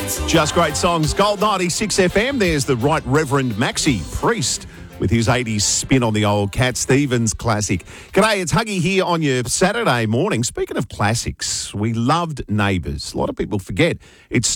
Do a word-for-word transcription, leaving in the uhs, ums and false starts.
Just great songs. Gold ninety-six F M. There's the Right Reverend Maxi Priest with his eighties spin on the old Cat Stevens classic. G'day, it's Huggy here on your Saturday morning. Speaking of classics, we loved Neighbours. A lot of people forget it's